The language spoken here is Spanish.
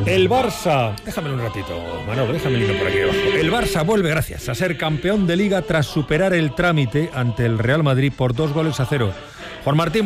El Barça, déjamelo un ratito, Manolo, déjame el hilo por aquí debajo. El Barça vuelve, gracias, a ser campeón de Liga tras superar el trámite ante el Real Madrid por 2-0. Juan Martín.